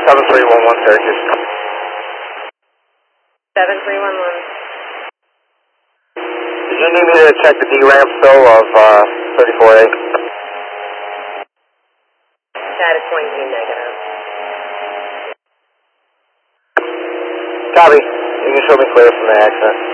7311 Syracuse. 7311. Did you need me to check the D-ramp still of 34A? That is going to be negative. Copy. You can show me clear from the accident.